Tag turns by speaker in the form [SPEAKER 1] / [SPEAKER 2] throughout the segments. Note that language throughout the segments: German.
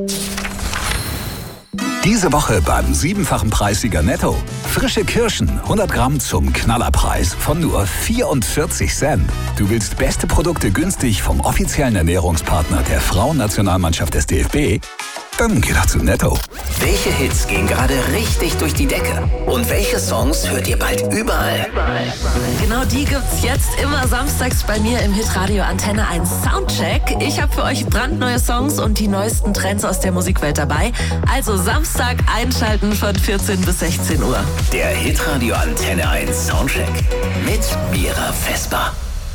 [SPEAKER 1] Diese Woche beim 7-fachen Preissieger Netto. Frische Kirschen, 100 Gramm zum Knallerpreis von nur 44 Cent. Du willst beste Produkte günstig vom offiziellen Ernährungspartner der Frauennationalmannschaft des DFB? Dann geh doch zu Netto.
[SPEAKER 2] Welche Hits gehen gerade richtig durch die Decke? Und welche Songs hört ihr bald überall?
[SPEAKER 3] Genau die gibt's jetzt immer samstags bei mir im Hitradio Antenne 1 Soundcheck. Ich habe für euch brandneue Songs und die neuesten Trends aus der Musikwelt dabei. Also Samstag einschalten von 14 bis 16 Uhr.
[SPEAKER 2] Der Hitradio Antenne 1 Soundcheck mit Mira Vesper.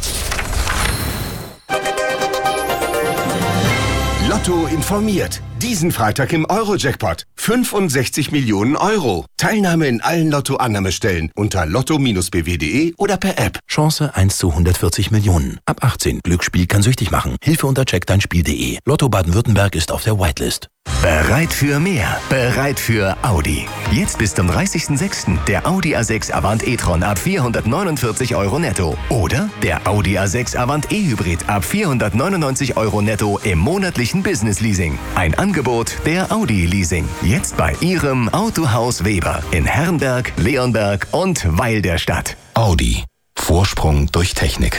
[SPEAKER 4] Lotto informiert. Diesen Freitag im Euro-Jackpot. 65 Millionen Euro. Teilnahme in allen Lotto-Annahmestellen unter lotto-bw.de oder per App.
[SPEAKER 5] Chance 1 zu 140 Millionen. Ab 18. Glücksspiel kann süchtig machen. Hilfe unter checkdeinspiel.de. Lotto Baden-Württemberg ist auf der Whitelist.
[SPEAKER 2] Bereit für mehr. Bereit für Audi. Jetzt bis zum 30.06. der Audi A6 Avant e-tron ab 449 Euro netto. Oder der Audi A6 Avant e-Hybrid ab 499 Euro netto im monatlichen Business-Leasing. Ein Angebot der Audi Leasing. Jetzt bei Ihrem Autohaus Weber in Herrenberg, Leonberg und Weil der Stadt.
[SPEAKER 5] Audi. Vorsprung durch Technik.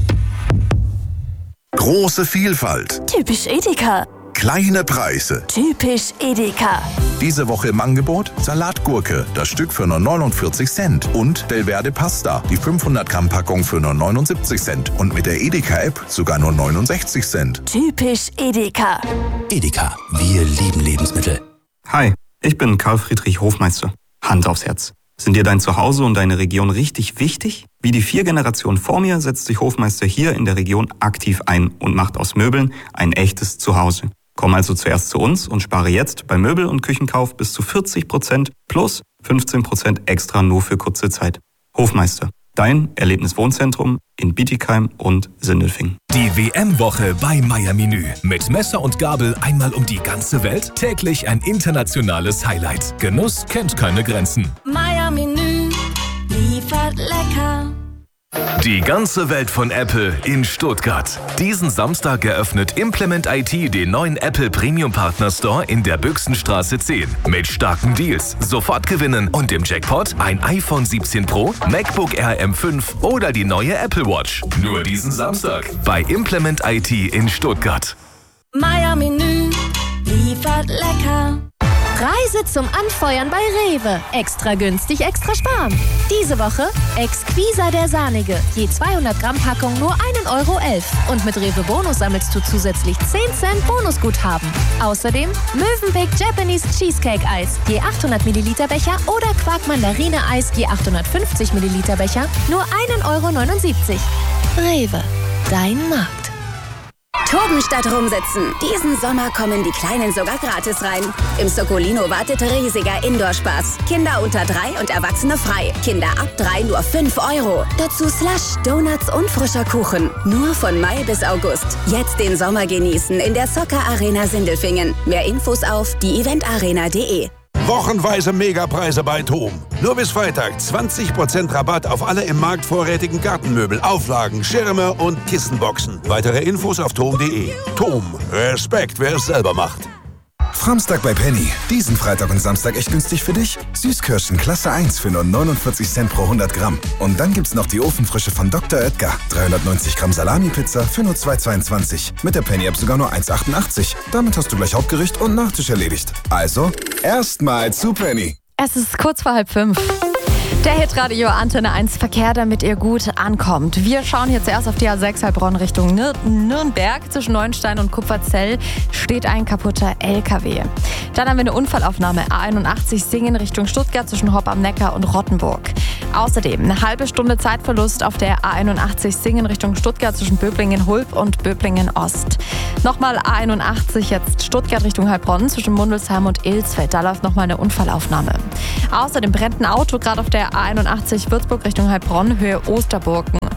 [SPEAKER 6] Große Vielfalt.
[SPEAKER 7] Typisch Edeka.
[SPEAKER 6] Kleine Preise.
[SPEAKER 7] Typisch Edeka.
[SPEAKER 6] Diese Woche im Angebot Salatgurke, das Stück für nur 49 Cent. Und Delverde Pasta, die 500 Gramm Packung für nur 79 Cent. Und mit der Edeka-App sogar nur 69 Cent.
[SPEAKER 7] Typisch Edeka.
[SPEAKER 5] Edeka. Wir lieben Lebensmittel.
[SPEAKER 8] Hi, ich bin Karl Friedrich Hofmeister. Hand aufs Herz. Sind dir dein Zuhause und deine Region richtig wichtig? Wie die 4 Generationen vor mir setzt sich Hofmeister hier in der Region aktiv ein und macht aus Möbeln ein echtes Zuhause. Komm also zuerst zu uns und spare jetzt beim Möbel- und Küchenkauf bis zu 40% plus 15% extra nur für kurze Zeit. Hofmeister, dein Erlebniswohnzentrum in Bietigheim und Sindelfingen.
[SPEAKER 9] Die WM-Woche bei Meier Menü. Mit Messer und Gabel einmal um die ganze Welt. Täglich ein internationales Highlight. Genuss kennt keine Grenzen.
[SPEAKER 7] Meier Menü liefert lecker.
[SPEAKER 9] Die ganze Welt von Apple in Stuttgart. Diesen Samstag eröffnet Implement IT den neuen Apple Premium Partner Store in der Büchsenstraße 10. Mit starken Deals, sofort gewinnen und im Jackpot ein iPhone 17 Pro, MacBook Air M5 oder die neue Apple Watch. Nur diesen Samstag bei Implement IT in Stuttgart.
[SPEAKER 7] Meier Menü liefert lecker. Preise zum Anfeuern bei Rewe. Extra günstig, extra sparen. Diese Woche Exquisa der Sahnige. Je 200 Gramm Packung nur 1,11 Euro. Und mit Rewe Bonus sammelst du zusätzlich 10 Cent Bonusguthaben. Außerdem Mövenpick Japanese Cheesecake Eis. Je 800 Milliliter Becher oder Quark Mandarine Eis je 850 Milliliter Becher nur 1,79 Euro. Rewe, dein Markt.
[SPEAKER 10] Toben statt rumsitzen. Diesen Sommer kommen die Kleinen sogar gratis rein. Im Soccolino wartet riesiger Indoor-Spaß. Kinder unter 3 und Erwachsene frei. Kinder ab 3 nur 5 Euro. Dazu Slush, Donuts und frischer Kuchen. Nur von Mai bis August. Jetzt den Sommer genießen in der Soccer Arena Sindelfingen. Mehr Infos auf dieeventarena.de.
[SPEAKER 11] Wochenweise Megapreise bei TOM. Nur bis Freitag 20% Rabatt auf alle im Markt vorrätigen Gartenmöbel, Auflagen, Schirme und Kissenboxen. Weitere Infos auf tom.de. TOM. Respekt, wer es selber macht.
[SPEAKER 12] Framstag bei Penny. Diesen Freitag und Samstag echt günstig für dich. Süßkirschen Klasse 1 für nur 49 Cent pro 100 Gramm. Und dann gibt's noch die Ofenfrische von Dr. Oetker. 390 Gramm Salami-Pizza für nur 2,22. Mit der Penny-App sogar nur 1,88. Damit hast du gleich Hauptgericht und Nachtisch erledigt. Also, erstmal zu Penny.
[SPEAKER 13] Es ist kurz vor 4:30. Der Hitradio Antenne 1 Verkehr, damit ihr gut ankommt. Wir schauen hier zuerst auf die A6 Heilbronn Richtung Nürnberg. Zwischen Neuenstein und Kupferzell steht ein kaputter LKW. Dann haben wir eine Unfallaufnahme A81 Singen Richtung Stuttgart zwischen Hopp am Neckar und Rottenburg. Außerdem eine halbe Stunde Zeitverlust auf der A81 Singen Richtung Stuttgart zwischen Böblingen-Hulb und Böblingen-Ost. Nochmal A81 jetzt Stuttgart Richtung Heilbronn zwischen Mundelsheim und Ilsfeld. Da läuft nochmal eine Unfallaufnahme. Außerdem brennt ein Auto gerade auf der A81 Würzburg Richtung Heilbronn, Höhe Osterburgen.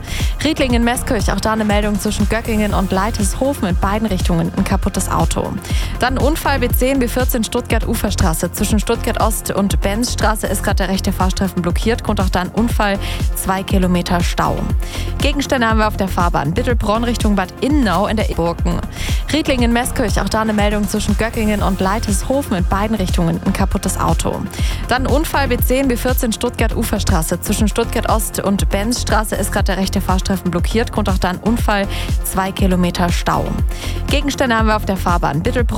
[SPEAKER 13] Riedlingen-Meßkirch, auch da eine Meldung zwischen Göckingen und Leiteshofen in beiden Richtungen, ein kaputtes Auto. Dann Unfall B10, B14 Stuttgart-Uferstraße. Zwischen Stuttgart-Ost und Benzstraße ist gerade der rechte Fahrstreifen blockiert. Grund auch da ein Unfall, 2 Kilometer Stau. Gegenstände haben wir auf der Fahrbahn. Bittelbronn Richtung Bad Innau in der Burgen. Riedlingen-Meßkirch, auch da eine Meldung zwischen Göckingen und Leiteshofen in beiden Richtungen, ein kaputtes Auto. Dann Unfall B10, B14 Stuttgart-Uferstraße. Zwischen Stuttgart-Ost und Benzstraße ist gerade der rechte Fahrstreifen blockiert. Grund auch da ein Unfall, 2 Kilometer Stau. Gegenstände haben wir auf der Fahrbahn. Bittelbronn